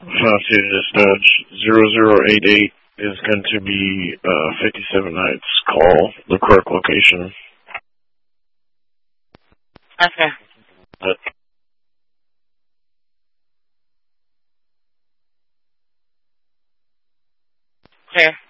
Foxy Dispatch 0088 is going to be 57 Nights. Call the correct location. Okay. Okay.